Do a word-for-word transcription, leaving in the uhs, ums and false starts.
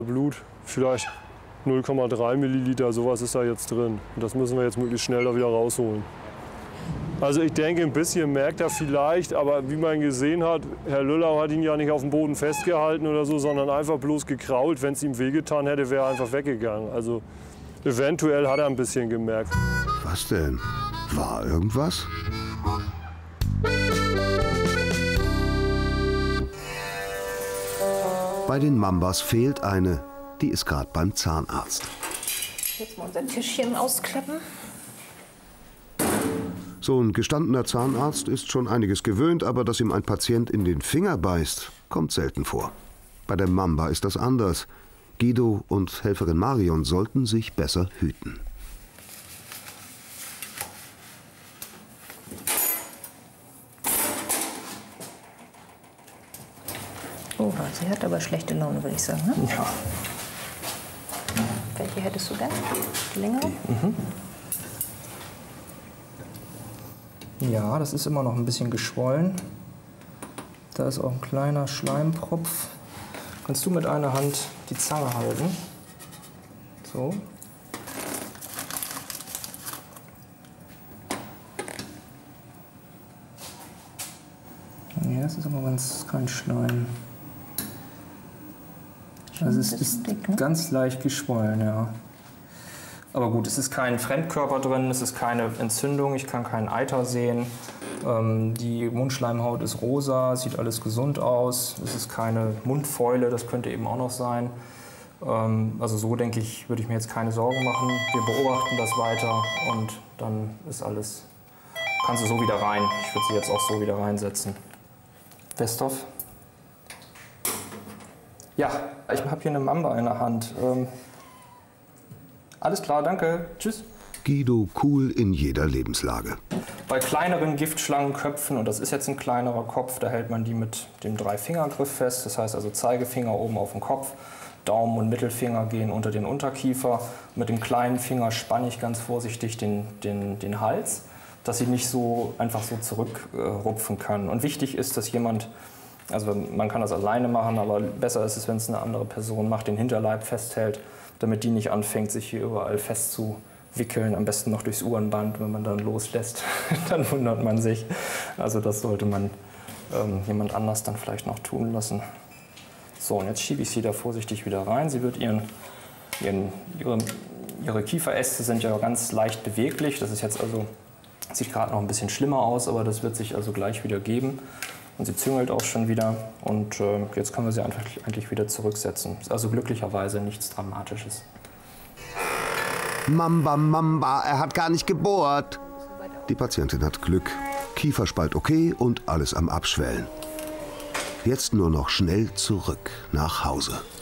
Blut, vielleicht null Komma drei Milliliter, sowas ist da jetzt drin. Und das müssen wir jetzt möglichst schnell da wieder rausholen. Also ich denke, ein bisschen merkt er vielleicht, aber wie man gesehen hat, Herr Lüllau hat ihn ja nicht auf dem Boden festgehalten oder so, sondern einfach bloß gekrault. Wenn es ihm wehgetan hätte, wäre er einfach weggegangen. Also eventuell hat er ein bisschen gemerkt. Was denn? War irgendwas? Bei den Mambas fehlt eine. Die ist gerade beim Zahnarzt. Jetzt mal unser Tischchen ausklappen. So ein gestandener Zahnarzt ist schon einiges gewöhnt, aber dass ihm ein Patient in den Finger beißt, kommt selten vor. Bei der Mamba ist das anders. Guido und Helferin Marion sollten sich besser hüten. Oh, sie hat aber schlechte Laune, würde ich sagen. Ne? Ja. Welche hättest du denn? Die längere? Mhm. Ja, das ist immer noch ein bisschen geschwollen. Da ist auch ein kleiner Schleimpropf. Kannst du mit einer Hand die Zange halten? So. Ja, das ist aber ganz kein Schleim. Also es ist dick, ne? ganz leicht geschwollen, ja. Aber gut, es ist kein Fremdkörper drin, es ist keine Entzündung, ich kann keinen Eiter sehen. Ähm, die Mundschleimhaut ist rosa, sieht alles gesund aus. Es ist keine Mundfäule, das könnte eben auch noch sein. Ähm, also so, denke ich, würde ich mir jetzt keine Sorgen machen. Wir beobachten das weiter und dann ist alles, kannst du so wieder rein. Ich würde sie jetzt auch so wieder reinsetzen. Westhoff? Ja, ich habe hier eine Mamba in der Hand. Ähm, alles klar, danke. Tschüss. Guido cool in jeder Lebenslage. Bei kleineren Giftschlangenköpfen, und das ist jetzt ein kleinerer Kopf, da hält man die mit dem Drei-Finger-Griff fest. Das heißt also Zeigefinger oben auf dem Kopf, Daumen und Mittelfinger gehen unter den Unterkiefer. Mit dem kleinen Finger spanne ich ganz vorsichtig den, den, den Hals, dass sie nicht so einfach so zurückrupfen äh, kann. Und wichtig ist, dass jemand, also man kann das alleine machen, aber besser ist es, wenn es eine andere Person macht, den Hinterleib festhält, damit die nicht anfängt, sich hier überall festzuwickeln, am besten noch durchs Uhrenband, wenn man dann loslässt, dann wundert man sich. Also das sollte man ähm, jemand anders dann vielleicht noch tun lassen. So, und jetzt schiebe ich sie da vorsichtig wieder rein. Sie wird ihren, ihren, ihre, ihre Kieferäste sind ja ganz leicht beweglich. Das ist jetzt also, sieht gerade noch ein bisschen schlimmer aus, aber das wird sich also gleich wieder geben. Und sie züngelt auch schon wieder und äh, jetzt können wir sie einfach eigentlich wieder zurücksetzen. Ist also glücklicherweise nichts Dramatisches. Mamba, Mamba, er hat gar nicht gebohrt. Die Patientin hat Glück. Kieferspalt okay und alles am Abschwellen. Jetzt nur noch schnell zurück nach Hause.